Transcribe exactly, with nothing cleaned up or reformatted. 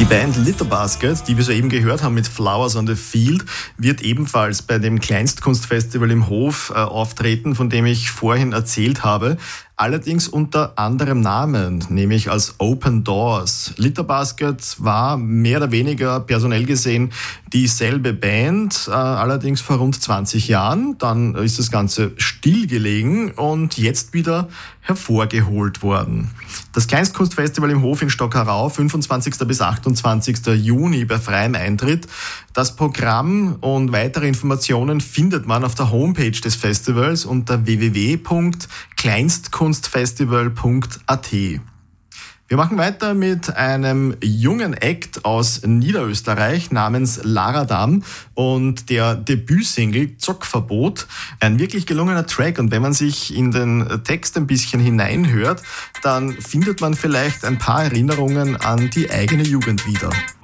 Die Band Litterbasket, die wir soeben gehört haben mit Flowers on the Field, wird ebenfalls bei dem Kleinstkunstfestival im Hof äh, auftreten, von dem ich vorhin erzählt habe. Allerdings unter anderem Namen, nämlich als Open Doors. Litterbasket war mehr oder weniger personell gesehen dieselbe Band, äh, allerdings vor rund zwanzig Jahren. Dann ist das Ganze stillgelegen und jetzt wieder hervorgeholt worden. Das Kleinstkunstfestival im Hof in Stockerau, fünfundzwanzigsten bis achtundzwanzigsten Juni bei freiem Eintritt. Das Programm und weitere Informationen findet man auf der Homepage des Festivals unter w w w punkt kleinstkunstfestival punkt a t. Wir machen weiter mit einem jungen Act aus Niederösterreich namens Laradam und der Debütsingle Zockverbot. Ein wirklich gelungener Track, und wenn man sich in den Text ein bisschen hineinhört, dann findet man vielleicht ein paar Erinnerungen an die eigene Jugend wieder.